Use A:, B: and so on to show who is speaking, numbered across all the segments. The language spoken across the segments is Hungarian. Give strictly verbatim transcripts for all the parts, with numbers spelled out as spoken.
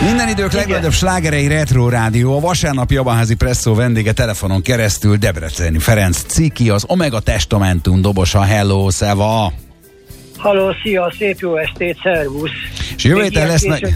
A: Minden idők legnagyobb slágerei Retro Rádió, a vasárnapi Jabaházi Presszó vendége telefonon keresztül Debreceni Ferenc Ciki, az Omega Testamentum dobosa. Hello, szeva!
B: Halló, szia, szép jó estét, szervusz!
A: És jövő héten lesznek...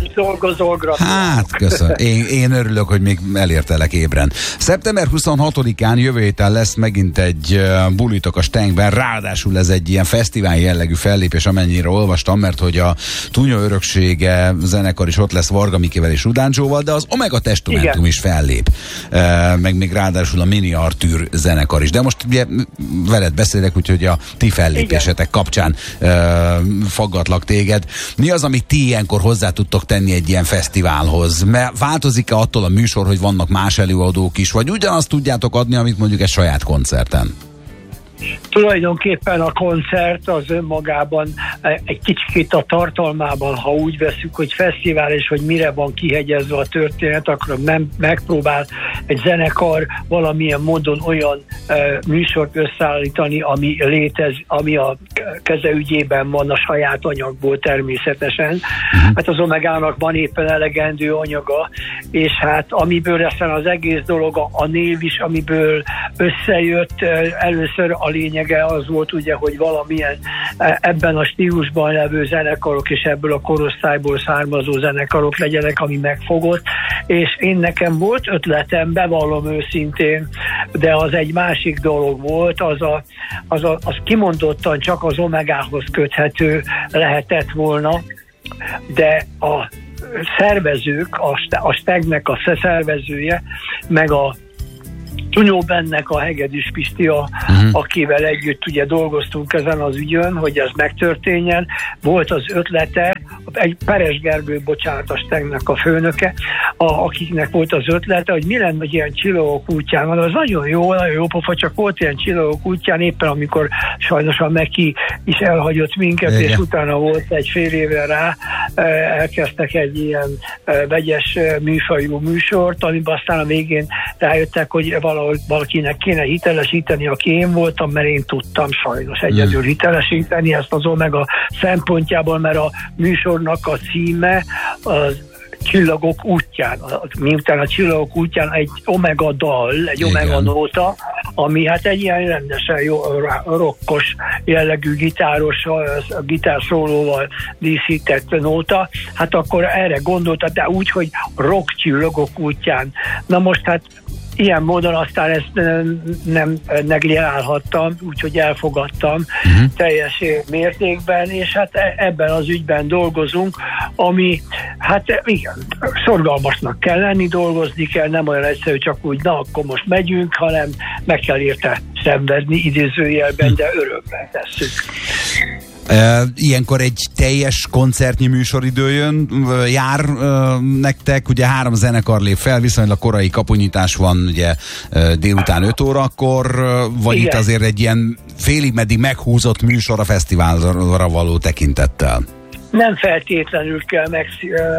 A: Hát, köszönöm. Én, én örülök, hogy még elértelek ébren. szeptember huszonhatodikán jövő héten lesz megint egy uh, bulitok a Stenkben, ráadásul ez egy ilyen fesztivál jellegű fellépés, amennyire olvastam, mert hogy a Tunyó Öröksége zenekar is ott lesz Varga Mikivel és Udáncsóval, de az Omega Testamentum Igen. is fellép. Uh, meg még ráadásul a Mini Artúr zenekar is. De most ugye veled beszélek, úgyhogy a ti fellépésetek Igen. kapcsán uh, faggatlak téged. Mi az, amit ti ilyenkor hozzá tudtok tenni egy ilyen fesztiválhoz? Mert változik-e attól a műsor, hogy vannak más előadók is, vagy ugyanazt tudjátok adni, amit mondjuk egy saját koncerten?
B: Tulajdonképpen a koncert az önmagában egy kicsit a tartalmában, ha úgy veszük, hogy fesztivál és hogy mire van kihegyezve a történet, akkor nem megpróbál egy zenekar valamilyen módon olyan e, műsort összeállítani, ami létez, ami a keze ügyében van a saját anyagból természetesen. Hát az Omegának van éppen elegendő anyaga, és hát amiből aztán az egész dolog, a, a név is, amiből összejött, először a lényege az volt ugye, hogy valamilyen ebben a stílusban levő zenekarok és ebből a korosztályból származó zenekarok legyenek, ami megfogott, és én nekem volt ötletem, bevallom őszintén, de az egy másik dolog volt, az, a, az, a, az kimondottan csak az Omegához köthető lehetett volna, de a szervezők, a Stegnek a szervezője, meg a Tunyó Bennek a Hegedűs Pisti, a, uh-huh. akivel együtt ugye dolgoztunk ezen az ügyön, hogy ez megtörténjen. Volt az ötlete, egy Peres Gergő, bocsánat, a Stegnek a főnöke, a, akiknek volt az ötlete, hogy mi lenne, hogy ilyen Csillagok útján van. Az nagyon jó, nagyon jó pofa, csak volt ilyen Csillagok útján, éppen amikor sajnos a Meki is elhagyott minket, Igen. és utána volt egy fél évre rá, elkezdtek egy ilyen vegyes műfajú műsort, amiben aztán a végén rájöttek, hogy valahogy valakinek kéne hitelesíteni, aki én voltam, mert én tudtam sajnos egyedül hmm. hitelesíteni ezt az Omega szempontjából, mert a műsornak a címe az Csillagok útján. Miután a Csillagok útján egy Omega dal, egy Igen. Omega nóta, ami hát egy ilyen rendesen jó rokkos jellegű gitáros, gitárszólóval díszített nóta, hát akkor erre gondolta, de úgy, hogy rock Csillagok útján. Na most hát ilyen módon aztán ezt nem negliálhattam, úgyhogy elfogadtam uh-huh. teljes mértékben, és hát ebben az ügyben dolgozunk, ami hát igen, szorgalmasnak kell lenni, dolgozni kell, nem olyan egyszerű, csak úgy, na akkor most megyünk, hanem meg kell érte szenvedni idézőjelben, de örömmel tesszük.
A: Uh, ilyenkor egy teljes koncertnyi műsoridő jön, jár uh, nektek, ugye három zenekar lép fel, viszonylag korai kapunyítás van, ugye uh, délután öt órakor, uh, vagy Igen. itt azért egy ilyen félig meddig meghúzott műsor a fesztiválra való tekintettel?
B: Nem feltétlenül kell meg,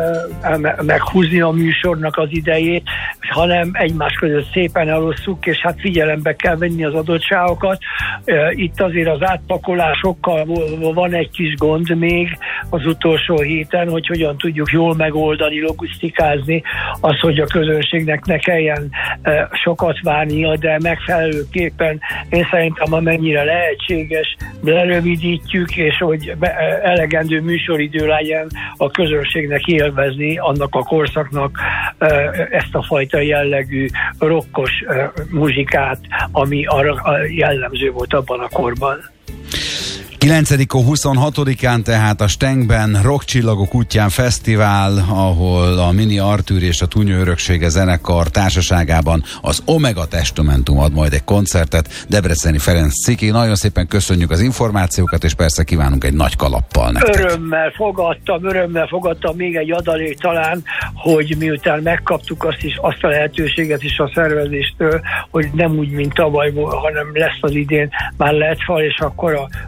B: meghúzni a műsornak az idejét, hanem egymás között szépen elosszuk, és hát figyelembe kell venni az adottságokat. Itt azért az átpakolásokkal van egy kis gond még az utolsó héten, hogy hogyan tudjuk jól megoldani, logisztikázni az, hogy a közönségnek ne kelljen sokat várnia, de megfelelőképpen én szerintem amennyire lehetséges, lerövidítjük, és hogy elegendő műsor idő legyen a közönségnek élvezni annak a korszaknak ezt a fajta jellegű rokkos muzsikát, ami arra jellemző volt abban a korban.
A: kilencedikén huszonhatodikán tehát a Stenkben Rockcsillagok útján fesztivál, ahol a Mini Artúr és a Tunyó Öröksége zenekar társaságában az Omega Testamentum ad majd egy koncertet. Debreceni Ferenc Ciki, nagyon szépen köszönjük az információkat, és persze kívánunk egy nagy kalappal nektek.
B: Örömmel fogadtam, örömmel fogadtam még egy adalék talán, hogy miután megkaptuk azt is, azt a lehetőséget is a szervezéstől, hogy nem úgy, mint tavaly, hanem lesz az idén, már lehet fal, és akkor a, a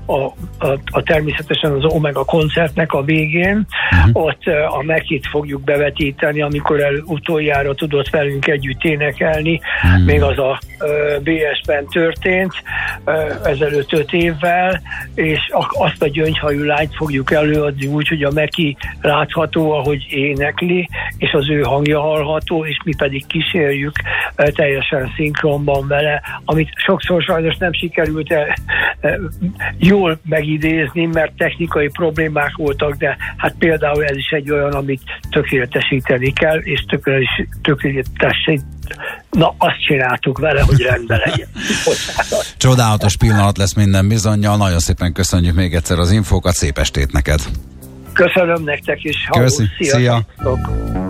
B: a, a természetesen az Omega koncertnek a végén, uh-huh. ott a Mekit fogjuk bevetíteni, amikor el utoljára tudott velünk együtt énekelni, uh-huh. még az a uh, bé es-ben történt uh, ezelőtt öt évvel, és a, azt a gyöngyhajú lányt fogjuk előadni úgy, hogy a Meki látható, ahogy énekli, és az ő hangja hallható, és mi pedig kísérjük uh, teljesen szinkronban vele, amit sokszor sajnos nem sikerült el, uh, jól megidézni, mert technikai problémák voltak, de hát például ez is egy olyan, amit tökéletesíteni kell, és tökéletesít. Na, azt csináltuk vele, hogy rendben legyen.
A: Csodálatos pillanat lesz minden bizonnyal. Nagyon szépen köszönjük még egyszer az infókat, szép estét neked!
B: Köszönöm nektek is.
A: Köszi, szia!
B: Szia.